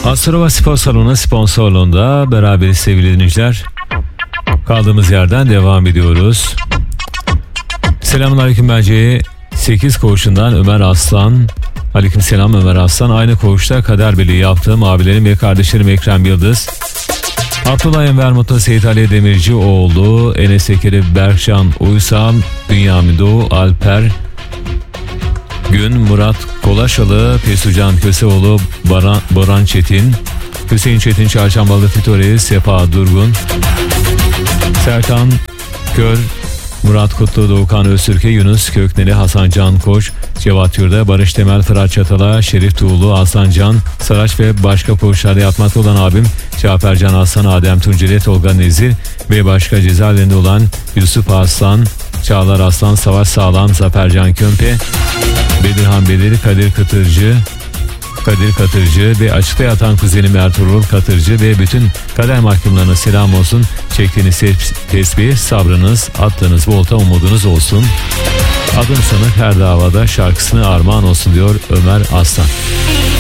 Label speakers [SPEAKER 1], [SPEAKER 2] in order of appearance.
[SPEAKER 1] Astrova Spor Salonu sponsorluğunda beraberiz sevgili dinleyiciler. Kaldığımız yerden devam ediyoruz. Selamünaleyküm bence 8 koğuşundan Ömer Aslan. Aleykümselam Ömer Aslan. Aynı koğuşta kader birliği yaptığım abilerim ve kardeşlerim Ekrem Yıldız, Abdullah Enver Mutlu, Seyit Ali Demircioğlu, Enes Ekeri, Berkcan Uysal, Bünyamin Doğu, Alper Gün, Murat Kolaşalı, Pesucan Köseoğlu, Baran Çetin, Hüseyin Çetin, Çarşambalı Fitori, Sefa Durgun, Serkan Kör, Murat Kutlu, Doğukan Öztürk'e, Yunus Kökneli, Hasan Can Koç, Cevat Yurda, Barış Temel, Fırat Çatala, Şerif Tuğlu, Aslan Can Saraç ve başka koğuşlarda yatmakta olan abim Cafer Can Aslan, Adem Tunceli, Tolga Nezir ve başka cezaevlerinde olan Yusuf Aslan, Çağlar Aslan, Savaş Sağlam, Zafercan Kömpe, Bedirhan Bedir, Kadir Katırcı ve açıkta yatan kuzenim Ertuğrul Katırcı ve bütün kader mahkumlarına selam olsun. Çektiğiniz tesbih, sabrınız, attığınız volta umudunuz olsun. Adım sanık her davada şarkısını armağan olsun diyor Ömer Aslan.